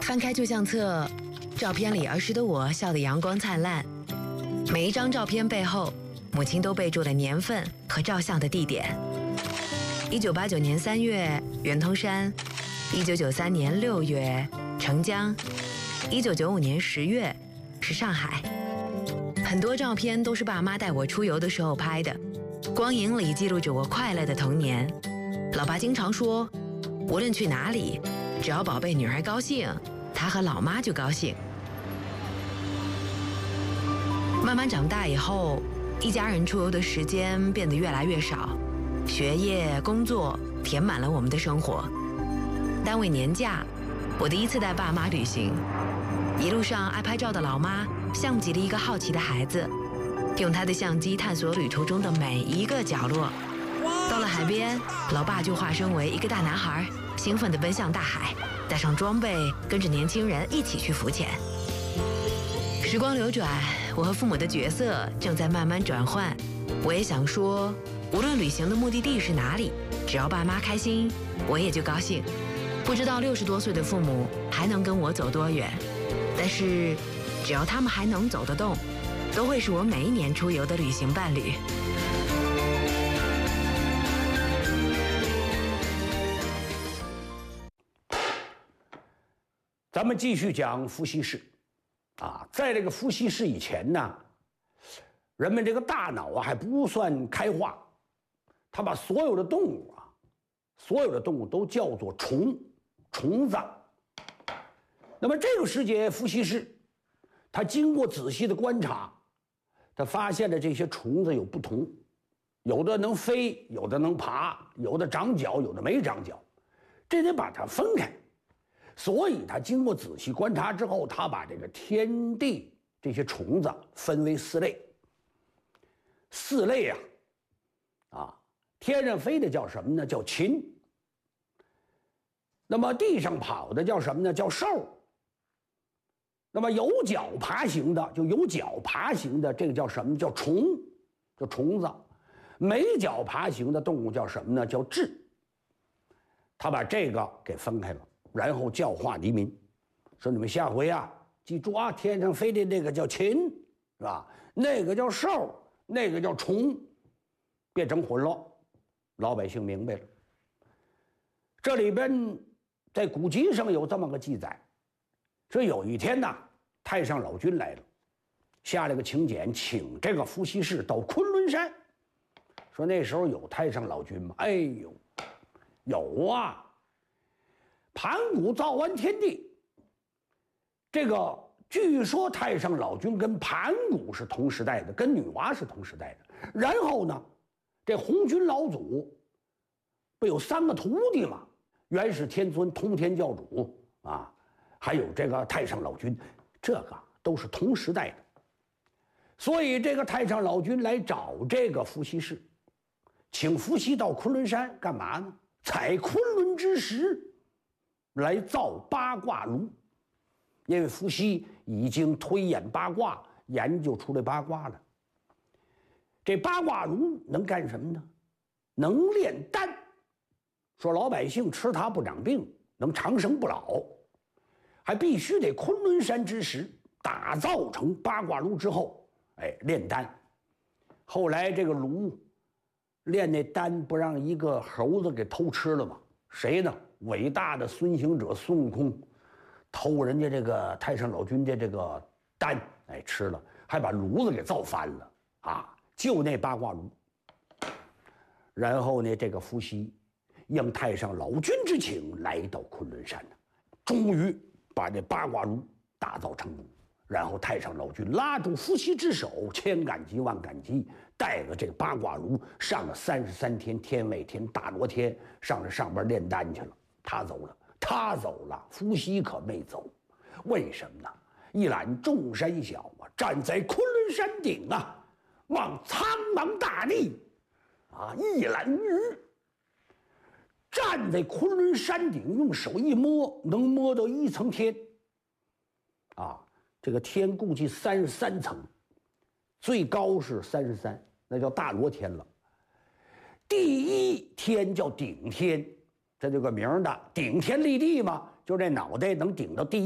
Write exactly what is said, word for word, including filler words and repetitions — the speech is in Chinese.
翻开旧相册，照片里儿时的我笑得阳光灿烂。每一张照片背后，母亲都备注了年份和照相的地点。一九八九年三月，圆通山；一九九三年六月，澄江；一九九五年十月，是上海。很多照片都是爸妈带我出游的时候拍的，光影里记录着我快乐的童年。老爸经常说，无论去哪里，只要宝贝女儿高兴，他和老妈就高兴。慢慢长大以后，一家人出游的时间变得越来越少，学业、工作填满了我们的生活。单位年假，我第一次带爸妈旅行，一路上爱拍照的老妈像极了一个好奇的孩子，用她的相机探索旅途中的每一个角落。到了海边，老爸就化身为一个大男孩，兴奋地奔向大海，带上装备，跟着年轻人一起去浮潜。时光流转，我和父母的角色正在慢慢转换。我也想说，无论旅行的目的地是哪里，只要爸妈开心，我也就高兴。不知道六十多岁的父母还能跟我走多远，但是只要他们还能走得动，都会是我每一年出游的旅行伴侣。 咱们继续讲伏羲氏，啊，在这个伏羲氏以前呢，人们这个大脑啊还不算开化，他把所有的动物啊，所有的动物都叫做虫，虫子。那么这个世界，伏羲氏，他经过仔细的观察，他发现了这些虫子有不同，有的能飞，有的能爬，有的长脚，有的没长脚，这得把它分开。所以他经过仔细观察之后，他把这个天地这些虫子分为四类。四类啊，啊，天上飞的叫什么呢？叫禽。那么地上跑的叫什么呢？叫兽。那么有脚爬行的，就有脚爬行的，这个叫什么？叫虫，叫虫子。没脚爬行的动物叫什么呢？叫雉。他把这个给分开了。然后教化黎民，说你们下回啊，记住啊，天上飞的那个叫禽，是吧？那个叫兽，那个叫虫，别整混了。老百姓明白了。这里边在古籍上有这么个记载，说有一天呐，太上老君来了，下了个请柬，请这个伏羲氏到昆仑山。说那时候有太上老君吗？哎呦，有啊。盘古造完天地，这个据说太上老君跟盘古是同时代的，跟女娲是同时代的。然后呢，这红军老祖不有三个徒弟吗？元始天尊、通天教主啊，还有这个太上老君，这个都是同时代的。所以这个太上老君来找这个伏羲氏，请伏羲到昆仑山干嘛呢？采昆仑之石。来造八卦炉，因为伏羲已经推演八卦，研究出来八卦了。这八卦炉能干什么呢？能炼丹，说老百姓吃它不长病，能长生不老。还必须得昆仑山之石打造成八卦炉之后，哎，炼丹。后来这个炉炼那丹不让一个猴子给偷吃了吗？谁呢？伟大的孙行者孙悟空偷人家这个太上老君的这个丹，哎，吃了，还把炉子给造翻了啊！就那八卦炉。然后呢，这个伏羲应太上老君之请来到昆仑山呢，终于把这八卦炉打造成功。然后太上老君拉住伏羲之手，千感激万感激，带着这个八卦炉上了三十三天天外天大罗天，上了上边炼丹去了。他走了，他走了，伏羲可没走。为什么呢？一览众山小啊，站在昆仑山顶啊，望苍茫大地啊，一览无余。站在昆仑山顶，用手一摸，能摸到一层天啊。这个天估计三十三层，最高是三十三，那叫大罗天了。第一天叫顶天，这就个名儿的，顶天立地嘛，就这脑袋能顶到第一。